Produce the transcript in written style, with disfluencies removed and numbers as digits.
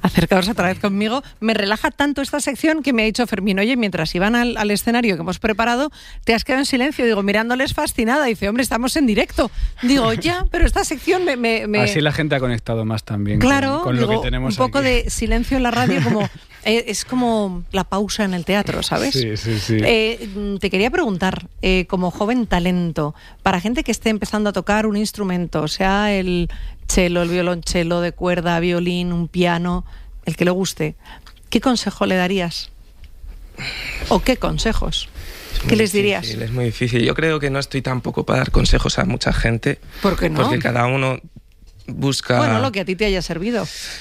acercaos otra vez conmigo. Me relaja tanto esta sección que me ha dicho Fermín, oye, mientras iban al escenario que hemos preparado, te has quedado en silencio. Digo, mirándoles fascinada. Dice, hombre, estamos en directo. Digo, ya, pero esta sección me... Así la gente ha conectado más también claro, con digo, lo que tenemos un poco aquí. de silencio en la radio, como es como la pausa en el teatro, ¿sabes? Sí. Te quería preguntar, como joven talento, para gente que esté empezando a tocar un instrumento, sea el cello, el violonchelo de cuerda, violín, un piano, el que le guste, ¿qué consejo le darías? ¿O qué consejos? ¿Qué les dirías? Es muy difícil. Yo creo que no estoy tampoco para dar consejos a mucha gente. ¿Por qué no? Porque cada uno busca... Bueno, lo que a ti te haya servido.